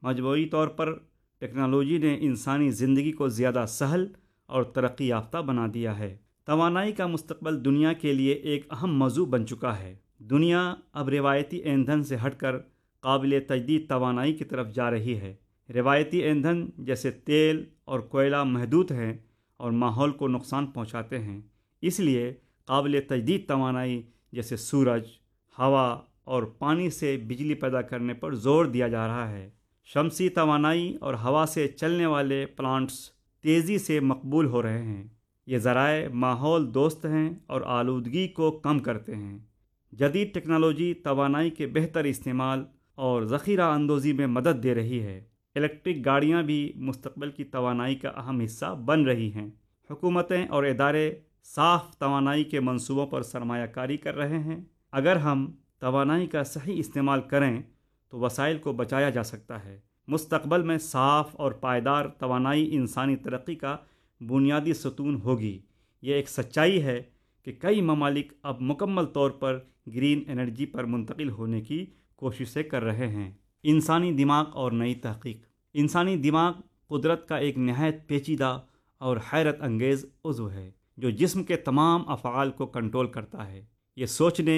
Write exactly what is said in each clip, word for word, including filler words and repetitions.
مجموعی طور پر ٹیکنالوجی نے انسانی زندگی کو زیادہ سہل اور ترقی یافتہ بنا دیا ہے۔ توانائی کا مستقبل دنیا کے لیے ایک اہم موضوع بن چکا ہے۔ دنیا اب روایتی ایندھن سے ہٹ کر قابل تجدید توانائی کی طرف جا رہی ہے۔ روایتی ایندھن جیسے تیل اور کوئلہ محدود ہیں اور ماحول کو نقصان پہنچاتے ہیں، اس لیے قابل تجدید توانائی جیسے سورج، ہوا اور پانی سے بجلی پیدا کرنے پر زور دیا جا رہا ہے۔ شمسی توانائی اور ہوا سے چلنے والے پلانٹس تیزی سے مقبول ہو رہے ہیں۔ یہ ذرائع ماحول دوست ہیں اور آلودگی کو کم کرتے ہیں۔ جدید ٹیکنالوجی توانائی کے بہتر استعمال اور ذخیرہ اندوزی میں مدد دے رہی ہے۔ الیکٹرک گاڑیاں بھی مستقبل کی توانائی کا اہم حصہ بن رہی ہیں۔ حکومتیں اور ادارے صاف توانائی کے منصوبوں پر سرمایہ کاری کر رہے ہیں۔ اگر ہم توانائی کا صحیح استعمال کریں تو وسائل کو بچایا جا سکتا ہے۔ مستقبل میں صاف اور پائیدار توانائی انسانی ترقی کا بنیادی ستون ہوگی۔ یہ ایک سچائی ہے کہ کئی ممالک اب مکمل طور پر گرین انرجی پر منتقل ہونے کی کوششیں کر رہے ہیں۔ انسانی دماغ اور نئی تحقیق۔ انسانی دماغ قدرت کا ایک نہایت پیچیدہ اور حیرت انگیز عضو ہے جو جسم کے تمام افعال کو کنٹرول کرتا ہے۔ یہ سوچنے،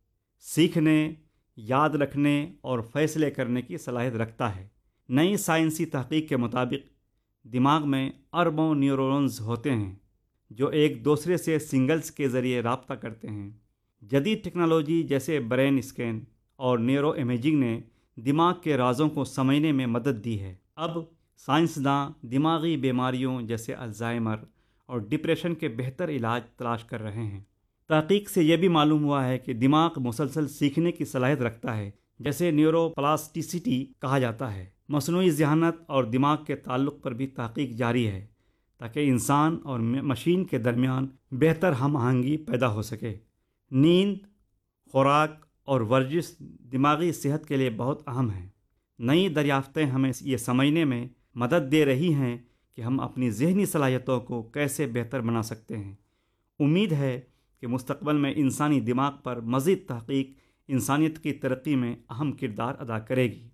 سیکھنے، یاد رکھنے اور فیصلے کرنے کی صلاحیت رکھتا ہے۔ نئی سائنسی تحقیق کے مطابق دماغ میں اربوں نیورونز ہوتے ہیں جو ایک دوسرے سے سگنلز کے ذریعے رابطہ کرتے ہیں۔ جدید ٹیکنالوجی جیسے برین اسکین اور نیورو امیجنگ نے دماغ کے رازوں کو سمجھنے میں مدد دی ہے۔ اب سائنسداں دماغی بیماریوں جیسے الزائمر اور ڈپریشن کے بہتر علاج تلاش کر رہے ہیں۔ تحقیق سے یہ بھی معلوم ہوا ہے کہ دماغ مسلسل سیکھنے کی صلاحیت رکھتا ہے، جسے نیورو پلاسٹیسٹی کہا جاتا ہے۔ مصنوعی ذہانت اور دماغ کے تعلق پر بھی تحقیق جاری ہے تاکہ انسان اور مشین کے درمیان بہتر ہم آہنگی پیدا ہو سکے۔ نیند، خوراک اور ورزش دماغی صحت کے لیے بہت اہم ہیں۔ نئی دریافتیں ہمیں یہ سمجھنے میں مدد دے رہی ہیں کہ ہم اپنی ذہنی صلاحیتوں کو کیسے بہتر بنا سکتے ہیں۔ امید ہے کہ مستقبل میں انسانی دماغ پر مزید تحقیق انسانیت کی ترقی میں اہم کردار ادا کرے گی۔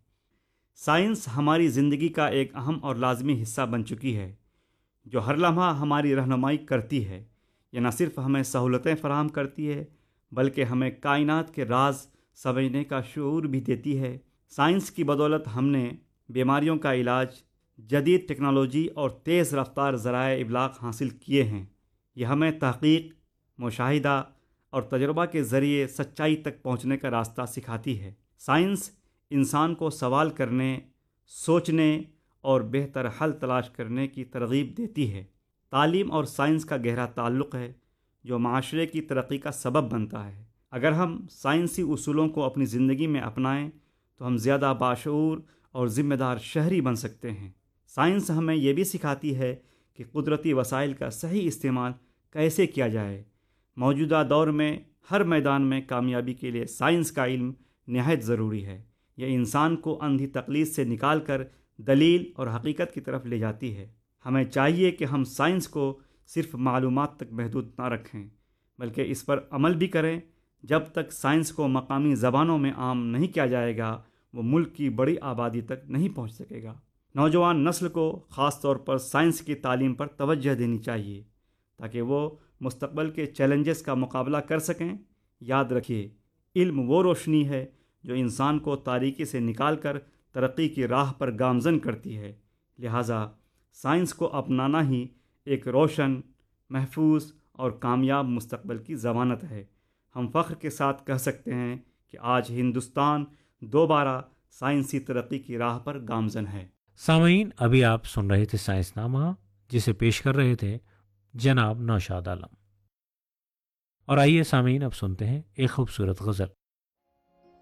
سائنس ہماری زندگی کا ایک اہم اور لازمی حصہ بن چکی ہے جو ہر لمحہ ہماری رہنمائی کرتی ہے۔ یہ نہ صرف ہمیں سہولتیں فراہم کرتی ہے بلکہ ہمیں کائنات کے راز سمجھنے کا شعور بھی دیتی ہے۔ سائنس کی بدولت ہم نے بیماریوں کا علاج، جدید ٹیکنالوجی اور تیز رفتار ذرائع ابلاغ حاصل کیے ہیں۔ یہ ہمیں تحقیق، مشاہدہ اور تجربہ کے ذریعے سچائی تک پہنچنے کا راستہ سکھاتی ہے۔ سائنس انسان کو سوال کرنے، سوچنے اور بہتر حل تلاش کرنے کی ترغیب دیتی ہے۔ تعلیم اور سائنس کا گہرا تعلق ہے جو معاشرے کی ترقی کا سبب بنتا ہے۔ اگر ہم سائنسی اصولوں کو اپنی زندگی میں اپنائیں تو ہم زیادہ باشعور اور ذمہ دار شہری بن سکتے ہیں۔ سائنس ہمیں یہ بھی سکھاتی ہے کہ قدرتی وسائل کا صحیح استعمال کیسے کیا جائے۔ موجودہ دور میں ہر میدان میں کامیابی کے لیے سائنس کا علم نہایت ضروری ہے۔ یہ انسان کو اندھی تقلید سے نکال کر دلیل اور حقیقت کی طرف لے جاتی ہے۔ ہمیں چاہیے کہ ہم سائنس کو صرف معلومات تک محدود نہ رکھیں بلکہ اس پر عمل بھی کریں۔ جب تک سائنس کو مقامی زبانوں میں عام نہیں کیا جائے گا وہ ملک کی بڑی آبادی تک نہیں پہنچ سکے گا۔ نوجوان نسل کو خاص طور پر سائنس کی تعلیم پر توجہ دینی چاہیے تاکہ وہ مستقبل کے چیلنجز کا مقابلہ کر سکیں۔ یاد رکھیے، علم وہ روشنی ہے جو انسان کو تاریکی سے نکال کر ترقی کی راہ پر گامزن کرتی ہے۔ لہٰذا سائنس کو اپنانا ہی ایک روشن، محفوظ اور کامیاب مستقبل کی ضمانت ہے۔ ہم فخر کے ساتھ کہہ سکتے ہیں کہ آج ہندوستان دوبارہ سائنسی ترقی کی راہ پر گامزن ہے۔ سامعین، ابھی آپ سن رہے تھے سائنس نامہ، جسے پیش کر رہے تھے جناب نوشاد عالم۔ اور آئیے سامعین، اب سنتے ہیں ایک خوبصورت غزل۔